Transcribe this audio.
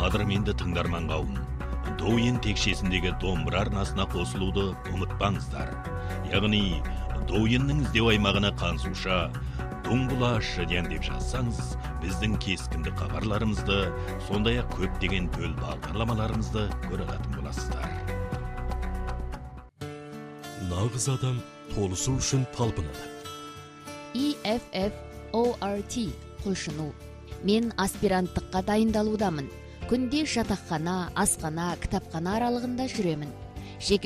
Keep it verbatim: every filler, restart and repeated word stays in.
Қадірменді тыңдарман қауым, Доуен текшесіндегі домбыра арнасына қосылуды ұмытпаңыздар. Яғни, Доуеннің іздеу аймағына қансуша, Дуңбулашыден деп жазсаңыз, біздің кескінді хабарларымызды, сондай-ақ көптеген төл бағдарламаларымызды көре алатын боласыздар. Нағыз адам толысу үшін талпынады. и эф эф о ар ти құлшыну. Мен аспиранттыққа дайындалудамын. Күнде жатақхана, асхана, кітапхана аралығында жүремін. Жеке